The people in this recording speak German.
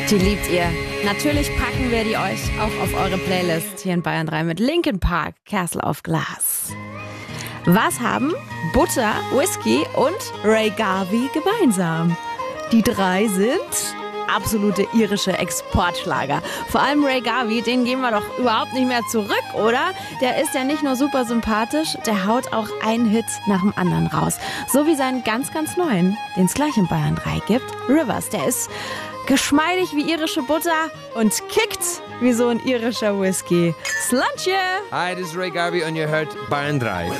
Die liebt ihr. Natürlich packen wir die euch auch auf eure Playlist hier in Bayern 3 mit Linkin Park, Castle of Glass. Was haben Butter, Whisky und Ray Garvey gemeinsam? Die drei sind absolute irische Exportschlager. Vor allem Ray Garvey, den gehen wir doch überhaupt nicht mehr zurück, oder? Der ist ja nicht nur super sympathisch, der haut auch einen Hit nach dem anderen raus. So wie seinen ganz, ganz neuen, den es gleich in Bayern 3 gibt. Rivers, der ist geschmeidig wie irische Butter und kickt wie so ein irischer Whisky. Slantje! Hi, this is Ray Garvey und ihr hört Bayern 3.